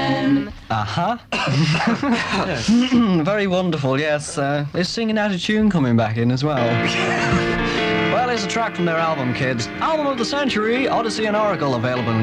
FM. Very wonderful, yes. Is Singing Out of Tune coming back in as well? Well, here's a track from their album, kids. Album of the Century, Odyssey and Oracle, available